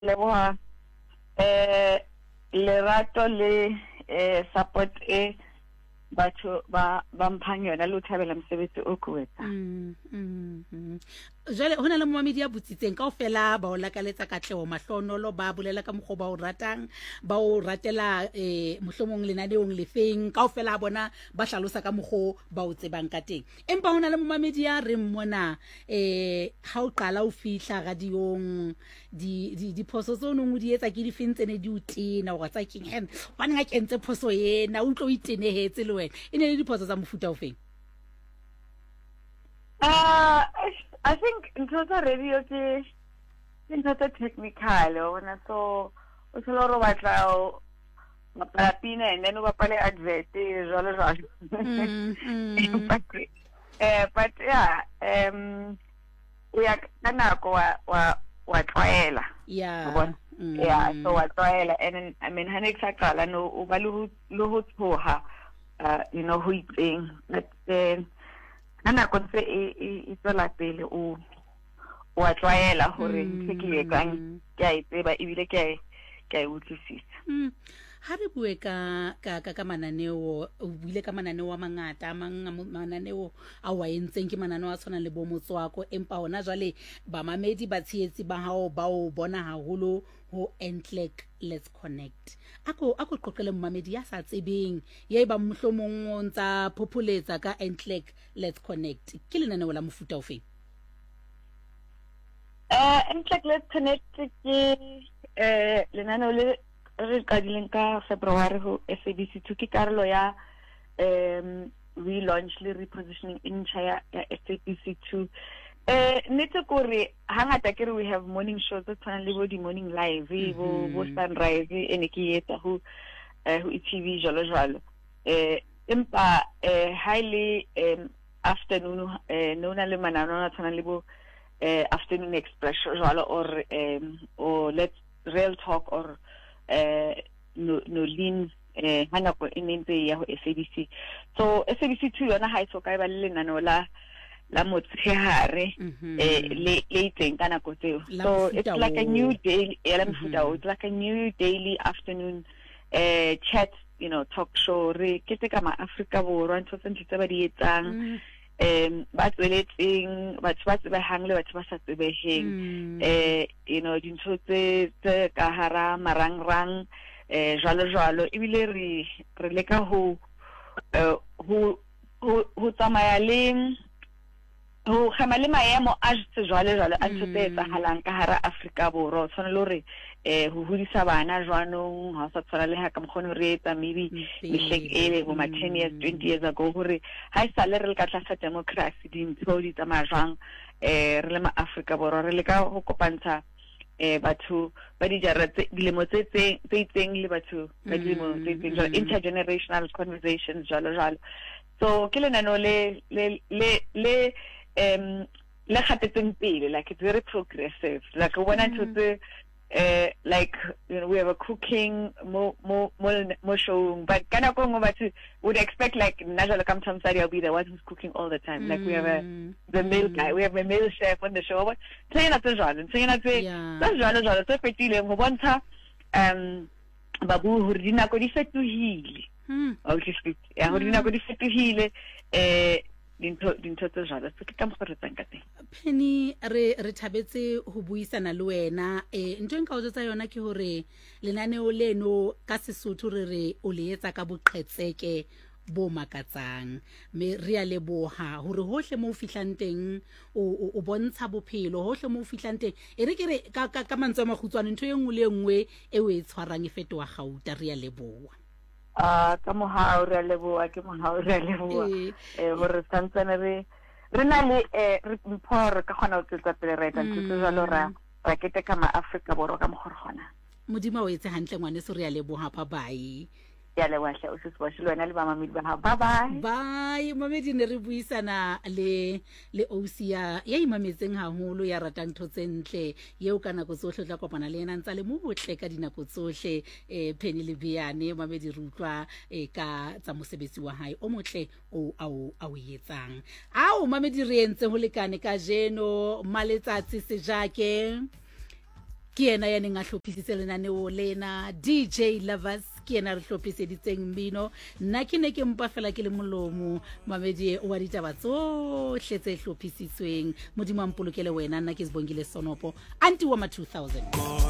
leboha lerato le support batho ba mphang yona le o thabela mosebetsi o ko wetsa jale hona le momamedi ya butsitseng kaofela ba o lakaletsa katleho mahlonolo ba bolela ka mokgo ba o ratang ba o ratela mohlomong lenaneong lefeng kaofela bona ba hlalosa ka mokgo ba o tsebang ka teng empa hona le momamedi ya re mmona ha o qala o fihla radiong di phoso tso nngwe di etsa ke di fentsene di utena o tsa keng hen ba nna kentse phoso yena o tlo itenehetse le wena e ne le diphoso tsa mofuta ofeng I think ntho tsa radio ke ntho tsa technical ona so o tshela ro batla o bapala pina and then o bapale advert jwalo but yeah ya kana ko wa tlwaela yeah yeah so wa tlwaela and I mean hanek sa qala no o ba le ho tshoha you know ho itseng but ana kontse e tsela pele o wa tlwaela hore ntse kang ke a itseba ebile ke a utlwisisa ha re bue ka mananeo o buile ka mananeo a mangata mananeo a wa entseng ke mananeo a tshwanang le bo motswako empa hona jwale ba mamedi ba tshietsi ba hao ba o bona haholo ho Entlek Let's Connect ako qoqele mmamedi ya sa tsebeng ye ba mohlomong o ntsa populetsa ka Entlek Let's Connect ke lenaneo la mofuta ofeng Entlek Let's Connect ke lenaneo le re qadileng ka February ho SABC2 ke karolo ya relaunch le repositioning in ya SABC2 nete kore hangata ke re we have morning shows that tshwana le bo di morning live bo sunrise ene ke etsa ho TV jalo empa highly afternoon no na le manano na tshwana le bo afternoon express jalo or let's real talk or no lean hana ko inente ya ho SABC so SABC2 yona ha itso ka ba le lenano la motshehare le itseng kana ko tseo so it's like a new daily it's like a new daily afternoon chat you know talk show re kete ka ma Africa borwa ntse tse ba di etsang ba tsweletseng batho ba tseba hang le batho ba sa tsebeheng you know dintho tse ka hara marangrang jalo ebile re leka ho tsamaya le ho khama le maemo a tse jwale a tshotse tsa halang ka hara Africa borwa tshwana le hore ho hodisa bana jwanong ha sa tshwana le ha ka mkgono re etsa maybe mehlek bo 10 years 20 years ago hore ha isa le re ka tlasa democracy dintho di tsamaya jwang re le ma Africa borwa re le ka ho kopantsha batho ba di jara dilemo tse itseng le batho ba dilemo tse itseng intergenerational conversations jalo so ke lenano le khatetseng pele like it's very progressive like when I told like you know we have a cooking more show but kana ko ngoba would expect like Najala Kamtamsari will be the one who's cooking all the time like we have the male guy we have a male chef on the show but tsena tsejana so petile go bontsha babu hore dinako di fetohile okay speak ya hore dinako di fetohile dintho tse jalo se ke ka mokgoretsa ka teng Penny re thabetse ho buisana le wena ntwe nka o tsa yona ke hore lenaneo leno ka Sesotho re o le etsa ka boqhetseke bo makatsang me re a leboha hore hohle mo fihlang teng o bontsha bophelo hohle mo fihlang teng e re ke re ka mantswe a makhutswana ntho e nngwe le nngwe e o e tshwarang e fetoa gauta re a leboha ka mohao re a leboha ke mohao re a leboha hore santsane re na le re mpore ka khona o tsetsa pele re tla ntse jalo ra kete ka ma Africa borwa ka mogorgona modimo o etse hantle ngwane se re a leboha bye ya le wahle o se swashile wena le ba mamedi ba ha bye mamedi ne re buisana le Osia ya imametseng haholo ya ratang thotse ntle yeo kana go tsohle tla kopana le yena ntsa le mo botle ka dinako tsohle Penny le Biane mamedi rutlwa ka tsa mosebetsi wa hae o motle o a o etsang mamedi re entse ho lekane ka jeno maletsatsi se jake ke yena ya neng a hlophisitse lenaneo lena DJ Lovers ke yena re hlophiseditseng mmino nna ke ne ke mpa fela ke le molomo mamedi wa ditaba tsohle tse hlophisitsweng modimo a mpolokele wena nna ke Sibongile Sonopo anti wa ma 2000